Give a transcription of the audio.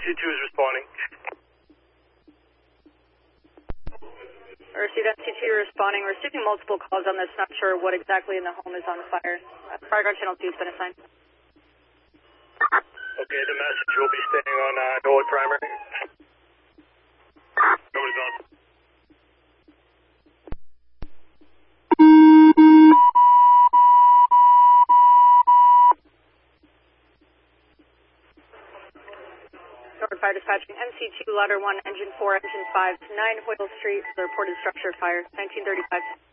NC2 is responding. Received NC2 responding. We're receiving multiple calls on this. Not sure what exactly in the home is on fire. Fire guard channel 2 has been assigned. Okay, the message will be staying on Norwood Primary. Nobody's on. Norwood Fire dispatching NC2, ladder 1, engine 4, engine 5, 9 Hoyle Street, the reported structure fire, 1935.